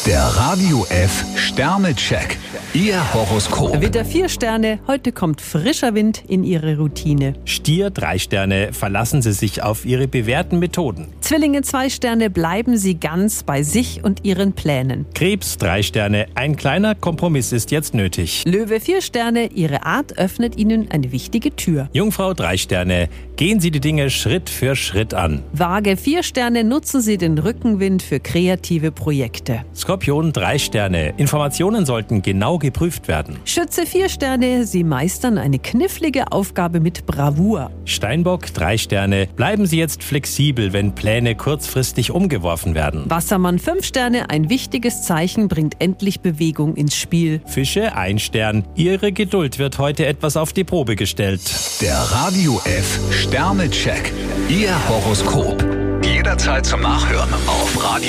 Der Radio F Sternecheck. Ihr Horoskop. Widder 4 Sterne, heute kommt frischer Wind in Ihre Routine. Stier 3 Sterne, verlassen Sie sich auf Ihre bewährten Methoden. Zwillinge 2 Sterne, bleiben Sie ganz bei sich und Ihren Plänen. Krebs 3 Sterne, ein kleiner Kompromiss ist jetzt nötig. Löwe 4 Sterne, Ihre Art öffnet Ihnen eine wichtige Tür. Jungfrau 3 Sterne, gehen Sie die Dinge Schritt für Schritt an. Waage 4 Sterne, nutzen Sie den Rückenwind für kreative Projekte. Skorpion 3 Sterne, Informationen sollten genau geprüft werden. Schütze 4 Sterne, Sie meistern eine knifflige Aufgabe mit Bravour. Steinbock 3 Sterne, bleiben Sie jetzt flexibel, wenn Pläne kurzfristig umgeworfen werden. Wassermann 5 Sterne, ein wichtiges Zeichen bringt endlich Bewegung ins Spiel. Fische 1 Stern, Ihre Geduld wird heute etwas auf die Probe gestellt. Der Radio F Sternecheck. Ihr Horoskop. Jederzeit zum Nachhören auf Radio